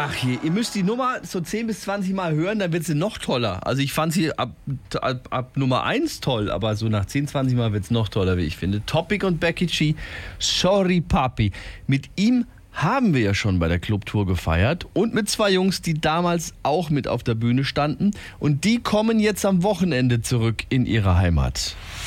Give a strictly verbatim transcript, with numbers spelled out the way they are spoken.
Ach je, ihr müsst die Nummer so zehn bis zwanzig Mal hören, dann wird sie noch toller. Also ich fand sie ab, ab, ab Nummer eins toll, aber so nach zehn, zwanzig Mal wird es noch toller, wie ich finde. Topic und Becky G, Sorry Papi. Mit ihm haben wir ja schon bei der Clubtour gefeiert und mit zwei Jungs, die damals auch mit auf der Bühne standen. Und die kommen jetzt am Wochenende zurück in ihre Heimat.